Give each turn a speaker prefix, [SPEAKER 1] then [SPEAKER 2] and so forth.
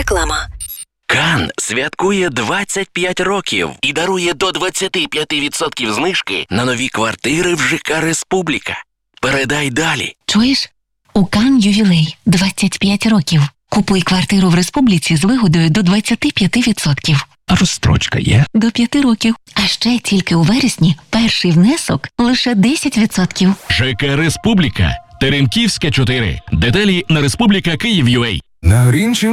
[SPEAKER 1] Реклама.
[SPEAKER 2] Кан святкує 25 років і дарує до 25% знижки на нові квартири в ЖК «Республіка». Передай далі.
[SPEAKER 3] Чуєш? У Кан ювілей 25 років. Купуй квартиру в Республіці з вигодою до 25%.
[SPEAKER 4] А розстрочка є?
[SPEAKER 3] До 5 років. А ще тільки у вересні перший внесок лише 10%.
[SPEAKER 5] ЖК «Республіка». Теремківська, 4. Деталі на Республіка Київ.UA.
[SPEAKER 4] На Грінчі